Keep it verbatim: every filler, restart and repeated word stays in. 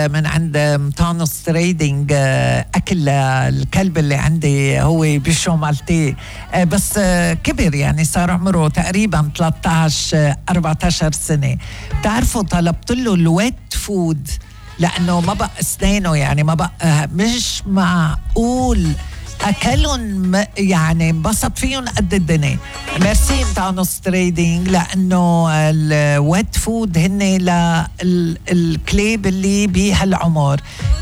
من عند تانوس تريدينج أكل الكلب اللي عندي هو بيشو مالتي، بس كبر يعني صار عمره تقريبا ثلاثة عشر أربعة عشر سنة. بتعرفوا طلبت له الويت فود لأنه ما بقى أسنانه، يعني ما بقى، مش معقول أكلهم يعني انبسط فيهم قد الدنيا. ميرسي تانوس تريدينج، لأنه الويت فود هن للكلاب اللي بهالعمر.